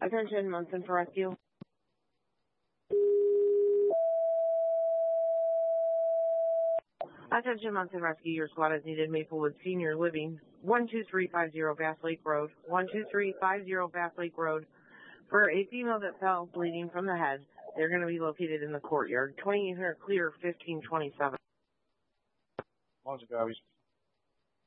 Attention, Munson for rescue. Attention, Munson Rescue. Your squad is needed. Maplewood Senior Living, 12350 Bass Lake Road, 12350 Bass Lake Road, for a female that fell bleeding from the head. They're going to be located in the courtyard. 2800 clear, 1527. Munson copies.